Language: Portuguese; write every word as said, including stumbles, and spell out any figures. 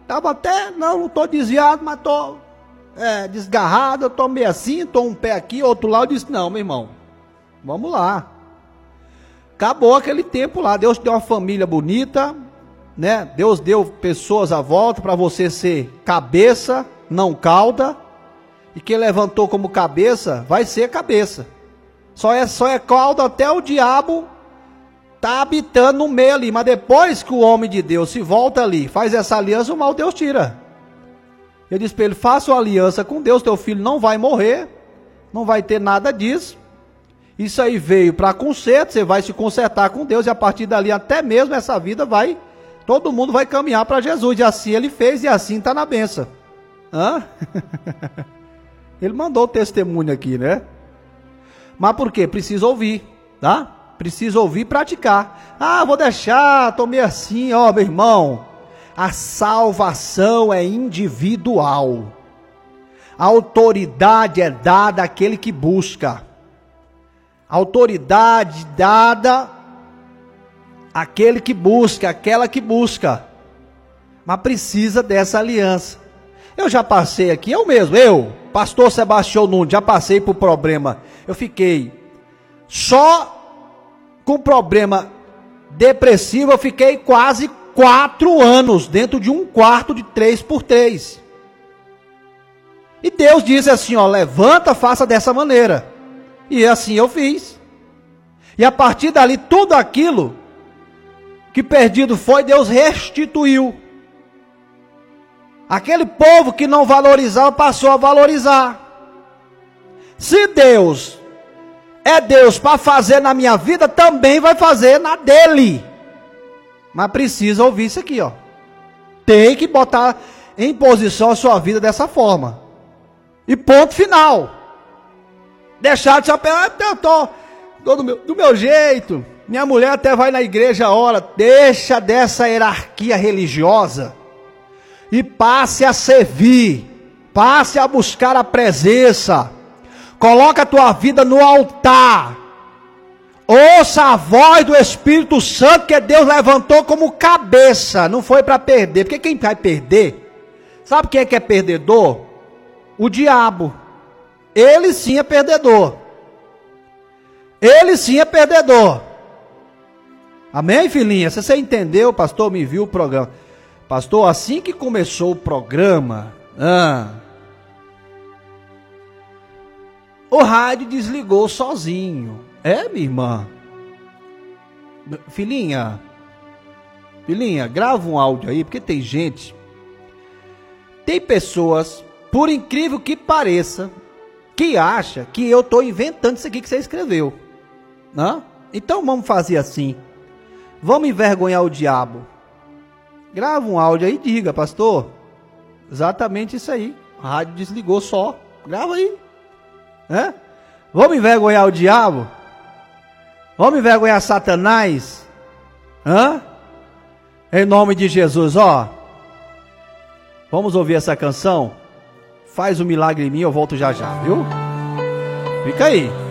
Estava até, não, não estou desviado, mas estou é, desgarrado, eu estou meio assim, estou um pé aqui, outro lá. Eu disse, não, meu irmão, vamos lá. Acabou aquele tempo lá, Deus deu uma família bonita, né? Deus deu pessoas à volta para você ser cabeça, não cauda. E quem levantou como cabeça, vai ser cabeça. Só é, só é cauda até o diabo tá habitando no meio ali. Mas depois que o homem de Deus se volta ali, faz essa aliança, o mal Deus tira. Eu disse para ele, faça uma aliança com Deus, teu filho não vai morrer, não vai ter nada disso. Isso aí veio para conserto, você vai se consertar com Deus, e a partir dali até mesmo essa vida vai, todo mundo vai caminhar para Jesus. E assim ele fez, e assim está na benção. Hã? Ele mandou o testemunho aqui, né? Mas por quê? Precisa ouvir, tá? Precisa ouvir e praticar. Ah, vou deixar, tô meio assim, ó, meu irmão. A salvação é individual. A autoridade é dada àquele que busca. A autoridade dada àquele que busca, aquela que busca. Mas precisa dessa aliança. Eu já passei aqui, eu mesmo, eu, pastor Sebastião Nunes, já passei por problema. Eu fiquei só com problema depressivo, eu fiquei quase quatro anos dentro de um quarto de três por três. E Deus disse assim, ó, levanta, faça dessa maneira. E assim eu fiz. E a partir dali, tudo aquilo que perdido foi, Deus restituiu. Aquele povo que não valorizava, passou a valorizar. Se Deus é Deus para fazer na minha vida, também vai fazer na dele. Mas precisa ouvir isso aqui, ó. Tem que botar em posição a sua vida dessa forma. E ponto final. Deixar de se apelar, eu tô, tô do, meu, do meu jeito. Minha mulher até vai na igreja a hora. Deixa dessa hierarquia religiosa. E passe a servir, passe a buscar a presença, coloca a tua vida no altar, ouça a voz do Espírito Santo que Deus levantou como cabeça, não foi para perder, porque quem vai perder, sabe quem é que é perdedor? O diabo, ele sim é perdedor, ele sim é perdedor, amém, filhinha? Se você entendeu, pastor, me viu o programa. Pastor, assim que começou o programa, ah, o rádio desligou sozinho. É, minha irmã? Filhinha, filhinha, grava um áudio aí, porque tem gente, tem pessoas, por incrível que pareça, que acha que eu estou inventando isso aqui que você escreveu. Não? Então vamos fazer assim, vamos envergonhar o diabo. Grava um áudio aí e diga, pastor, exatamente isso aí. A rádio desligou só. Grava aí. É? Vamos envergonhar o diabo? Vamos envergonhar Satanás? Hã? Em nome de Jesus, ó. Vamos ouvir essa canção? Faz um milagre em mim, eu volto já já, viu? Fica aí.